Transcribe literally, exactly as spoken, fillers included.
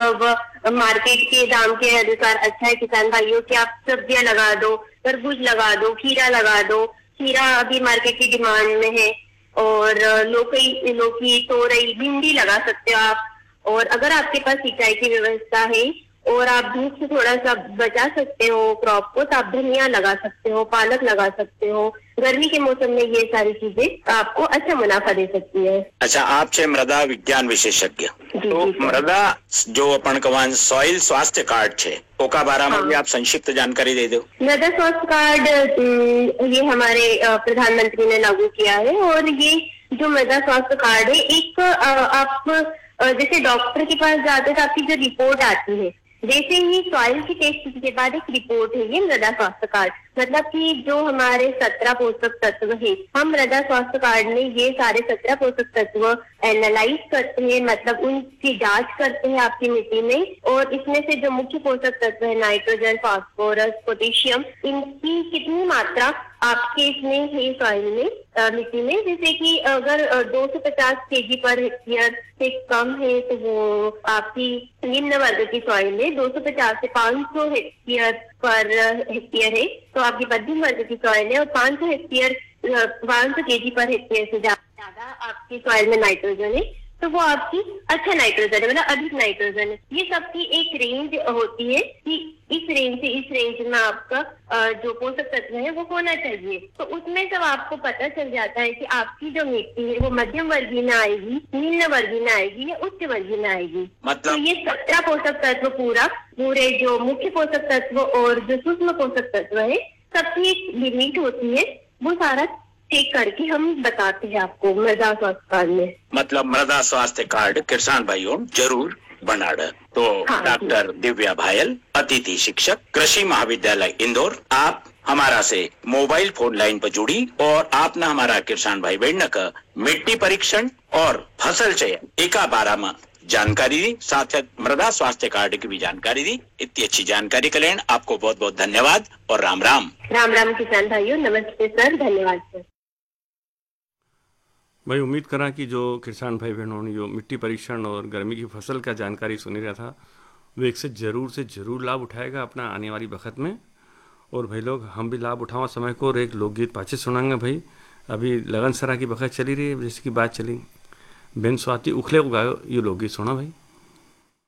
मतलब मार्केट के दाम के अनुसार अच्छा है किसान भाइयों कि आप सब्जियां लगा दो, तरबूज लगा दो, खीरा लगा दो। खीरा अभी मार्केट की डिमांड में है। और लौकी लौकी तोरई भिंडी लगा सकते हो आप। और अगर आपके पास सिंचाई की व्यवस्था है और आप धूप से थोड़ा सा बचा सकते हो क्रॉप को, तो आप धनिया लगा सकते हो, पालक लगा सकते हो। गर्मी के मौसम में ये सारी चीजें आपको अच्छा मुनाफा दे सकती है। अच्छा, आप छे मृदा विज्ञान विशेषज्ञ, तो मृदा जो अपन कवान सॉइल स्वास्थ्य कार्ड छे ओका बारे में भी आप संक्षिप्त जानकारी दे दो। मृदा स्वास्थ्य कार्ड ये हमारे प्रधानमंत्री ने लागू किया है। और ये जो मृदा स्वास्थ्य कार्ड है, एक आप जैसे डॉक्टर के पास जाते तो आपकी जो रिपोर्ट आती है, जैसे ही सॉइल की टेस्ट के बाद एक रिपोर्ट है ये मृदा स्वास्थ्य कार्ड। मतलब कि जो हमारे सत्रह पोषक तत्व है, हम मृदा स्वास्थ्य कार्ड में ये सारे सत्रह पोषक तत्व एनालाइज करते हैं, मतलब उनकी जांच करते हैं आपकी मिट्टी में। और इसमें से जो मुख्य पोषक तत्व है नाइट्रोजन, फास्फोरस, पोटेशियम, इनकी कितनी मात्रा आपके इसमें है सॉइल में, आ, मिट्टी में। जैसे कि अगर दो सौ पचास केजी पर हेक्टेयर से कम है तो वो आपकी निम्न वर्ग की सॉइल है। दो सौ पचास से पाँच सौ हेक्टेयर पर हेक्टेयर है तो आपकी मध्यम वर्ग की सॉइल है। और पाँच सौ हेक्टेयर पाँच सौ केजी पर हेक्टेयर से ज्यादा आपकी सॉइल में नाइट्रोजन है तो वो आपकी अच्छा नाइट्रोजन है, मतलब अधिक नाइट्रोजन है। ये सबकी एक रेंज होती है कि इस रेंज से इस रेंज में आपका जो पोषक तत्व है वो होना चाहिए। तो उसमें सब आपको पता चल जाता है कि आपकी जो मिट्टी है वो मध्यम वर्गीय में आएगी, निम्न वर्गीय में आएगी या उच्च वर्गीय में आएगी। मतलब तो ये सत्रह पोषक तत्व पूरा पूरे जो मुख्य पोषक तत्व और जो सूक्ष्म पोषक तत्व है सबकी एक लिमिट होती है, वो सारा चेक करके हम बताते हैं आपको मृदा स्वास्थ्य कार्ड में। मतलब मृदा स्वास्थ्य कार्ड किसान भाइयों जरूर बनाड़। तो हाँ, डॉक्टर दिव्या भायल, अतिथि शिक्षक, कृषि महाविद्यालय इंदौर, आप हमारा से मोबाइल फोन लाइन पर जुड़ी और आपने हमारा किसान भाई बहन का मिट्टी परीक्षण और फसल चयन एका बारा में जानकारी दी, साथ साथ मृदा स्वास्थ्य कार्ड की भी जानकारी दी। इतनी अच्छी जानकारी के लिए आपको बहुत बहुत धन्यवाद और राम राम। राम राम किसान भाइयों, नमस्ते सर, धन्यवाद सर। भाई उम्मीद करा कि जो किसान भाई बहनों ने जो मिट्टी परीक्षण और गर्मी की फसल का जानकारी सुनी रहा था वो एक से ज़रूर से ज़रूर लाभ उठाएगा अपना आने वाली वक्त में। और भाई लोग हम भी लाभ उठाओ समय को। और एक लोकगीत पाछे सुनाएंगे भाई। अभी लगन सरा की वक्त चली रही है, जैसे की बात चली बेन स्वाति उखले को गायो ये लोकगीत सुना भाई।